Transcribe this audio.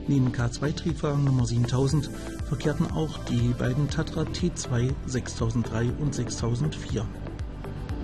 Neben K2-Triebwagen Nummer 7000 verkehrten auch die beiden Tatra T2 6003 und 6004.